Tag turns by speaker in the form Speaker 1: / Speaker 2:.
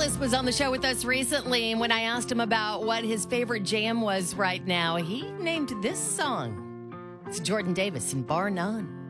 Speaker 1: Ellis was on the show with us recently, and when I asked him about what his favorite jam was right now, he named this song. It's Jordan Davis and Bar None.